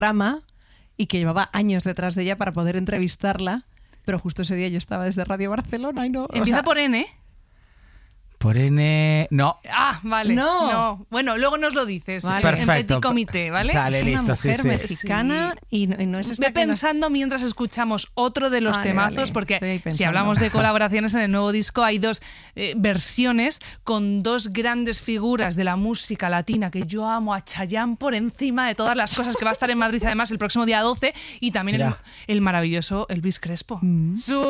programa y que llevaba años detrás de ella para poder entrevistarla, pero justo ese día yo estaba desde Radio Barcelona y no... Empieza por N. Por N... No. Ah, vale. No. Bueno, luego nos lo dices. Vale. Perfecto. En petit comité, ¿vale? Vale, es una listo, sí, mujer sí. mexicana y no es esta Ve que nos- pensando mientras escuchamos otro de los Vale, temazos, vale. Estoy porque ahí si pensando. hablamos de colaboraciones en el nuevo disco, hay dos versiones con dos grandes figuras de la música latina que yo amo, a Chayanne por encima de todas las cosas, que va a estar en Madrid además el próximo día 12, y también Mira. el maravilloso Elvis Crespo. Su